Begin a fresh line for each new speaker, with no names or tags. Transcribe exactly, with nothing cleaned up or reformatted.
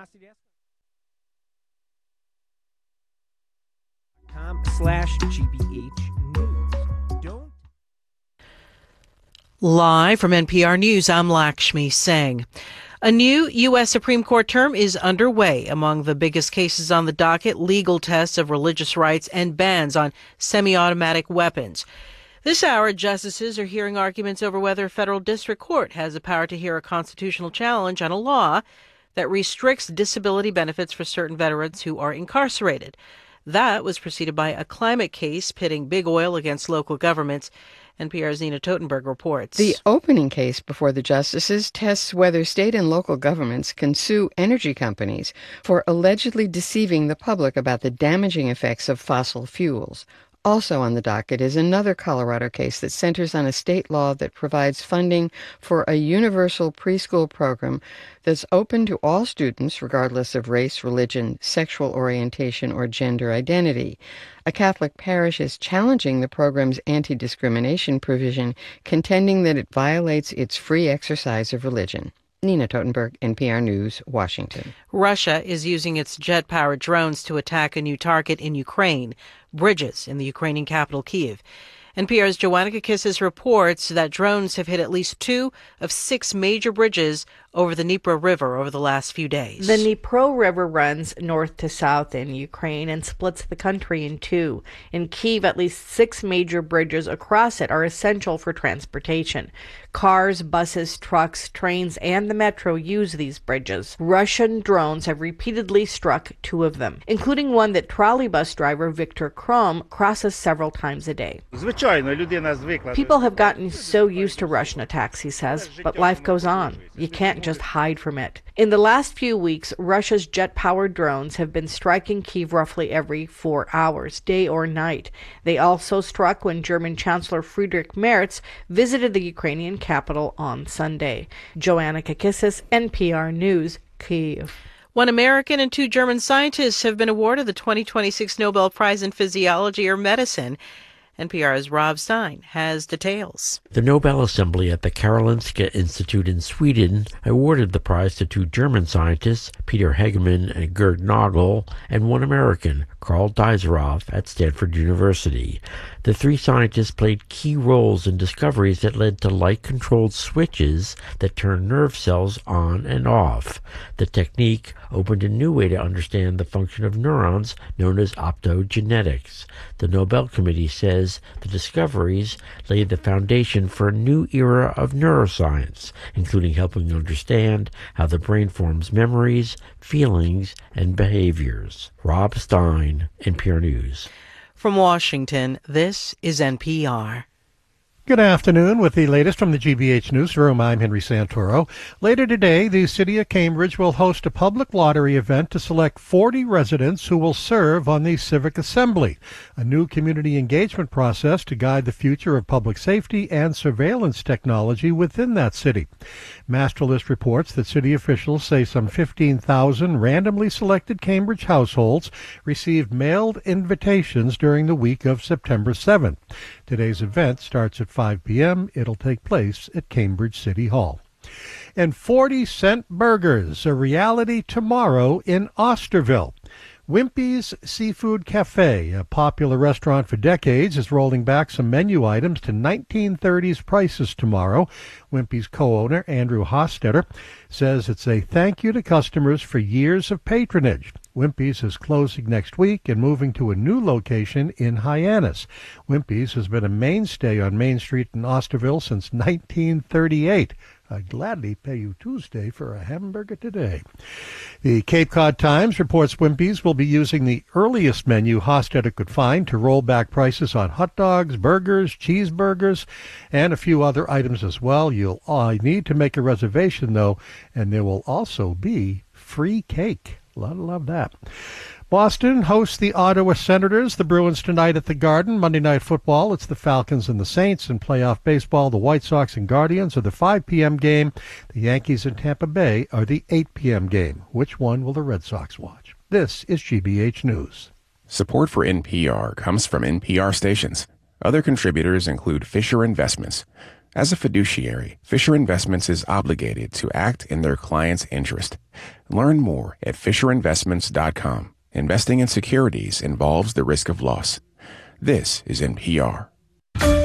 com slash GBH News. Don't.
Live from N P R News, I'm Lakshmi Singh. A new U S Supreme Court term is underway. Among the biggest cases on the docket, legal tests of religious rights and bans on semi-automatic weapons. This hour, justices are hearing arguments over whether a federal district court has the power to hear a constitutional challenge on a law that restricts disability benefits for certain veterans who are incarcerated. That was preceded by a climate case pitting big oil against local governments. N P R's Nina Totenberg reports.
The opening case before the justices tests whether state and local governments can sue energy companies for allegedly deceiving the public about the damaging effects of fossil fuels. Also on the docket is another Colorado case that centers on a state law that provides funding for a universal preschool program that's open to all students regardless of race, religion, sexual orientation, or gender identity. A Catholic parish is challenging the program's anti-discrimination provision, contending that it violates its free exercise of religion. Nina Totenberg, N P R News, Washington.
Russia is using its jet-powered drones to attack a new target in Ukraine, bridges in the Ukrainian capital, Kyiv. N P R's Joanna Kakissis reports that drones have hit at least two of six major bridges over the Dnipro River over the last few days.
The Dnipro River runs north to south in Ukraine and splits the country in two. In Kyiv, at least six major bridges across it are essential for transportation. Cars, buses, trucks, trains, and the metro use these bridges. Russian drones have repeatedly struck two of them, including one that trolleybus driver Viktor Krom crosses several times a day. People have gotten so used to Russian attacks, he says, but life goes on. You can't just hide from it. In the last few weeks, Russia's jet-powered drones have been striking Kyiv roughly every four hours, day or night. They also struck when German Chancellor Friedrich Merz visited the Ukrainian capital on Sunday. Joanna Kakissis, N P R News, Kyiv.
One American and two German scientists have been awarded the twenty twenty-six Nobel Prize in Physiology or Medicine. N P R's Rob Stein has details.
The Nobel Assembly at the Karolinska Institute in Sweden awarded the prize to two German scientists, Peter Hegemann and Gerd Nagel, and one American, Karl Deiseroff, at Stanford University. The three scientists played key roles in discoveries that led to light-controlled switches that turn nerve cells on and off. The technique opened a new way to understand the function of neurons, known as optogenetics. The Nobel Committee says the discoveries laid the foundation for a new era of neuroscience, including helping understand how the brain forms memories, feelings, and behaviors. Rob Stein, N P R News.
From Washington, this is N P R.
Good afternoon. With the latest from the G B H Newsroom, I'm Henry Santoro. Later today, the City of Cambridge will host a public lottery event to select forty residents who will serve on the Civic Assembly, a new community engagement process to guide the future of public safety and surveillance technology within that city. Masterlist reports that city officials say some fifteen thousand randomly selected Cambridge households received mailed invitations during the week of September seventh. Today's event starts at five p.m. It'll take place at Cambridge City Hall. And forty cent burgers, a reality tomorrow in Osterville. Wimpy's Seafood Cafe, a popular restaurant for decades, is rolling back some menu items to nineteen thirties prices tomorrow. Wimpy's co-owner, Andrew Hostetter, says it's a thank you to customers for years of patronage. Wimpy's is closing next week and moving to a new location in Hyannis. Wimpy's has been a mainstay on Main Street in Osterville since nineteen thirty-eight. I'd gladly pay you Tuesday for a hamburger today. The Cape Cod Times reports Wimpy's will be using the earliest menu Hostetter could find to roll back prices on hot dogs, burgers, cheeseburgers, and a few other items as well. You'll uh, need to make a reservation, though, and there will also be free cake. A lot of love that. Boston hosts the Ottawa Senators. The Bruins tonight at the Garden. Monday Night Football, it's the Falcons and the Saints. In playoff baseball, the White Sox and Guardians are the five p.m. game. The Yankees and Tampa Bay are the eight p.m. game. Which one will the Red Sox watch? This is G B H News.
Support for N P R comes from N P R stations. Other contributors include Fisher Investments. As a fiduciary, Fisher Investments is obligated to act in their client's interest. Learn more at fisher investments dot com. Investing in securities involves the risk of loss. This is N P R.